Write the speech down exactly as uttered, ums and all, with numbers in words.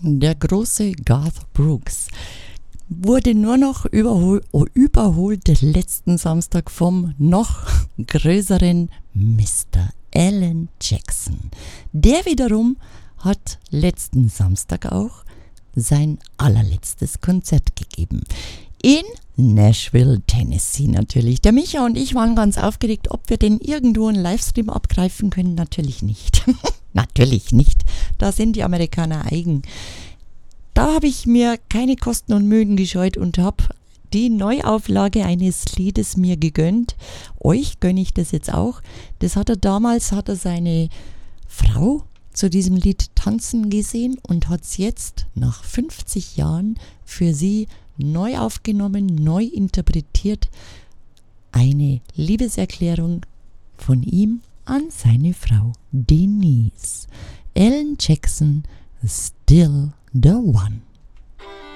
Der große Garth Brooks wurde nur noch überhol- überholt letzten Samstag vom noch größeren Mister Alan Jackson. Der wiederum hat letzten Samstag auch sein allerletztes Konzert gegeben. In Nashville, Tennessee natürlich. Der Micha und ich waren ganz aufgeregt, ob wir denn irgendwo einen Livestream abgreifen können. Natürlich nicht. Natürlich nicht. Da sind die Amerikaner eigen. Da habe ich mir keine Kosten und Mühen gescheut und habe die Neuauflage eines Liedes mir gegönnt. Euch gönne ich das jetzt auch. Das hat er damals, hat er seine Frau zu diesem Lied tanzen gesehen und hat es jetzt nach fünfzig Jahren für sie neu aufgenommen, neu interpretiert. Eine Liebeserklärung von ihm an seine Frau Denise. Alan Jackson, Still the One.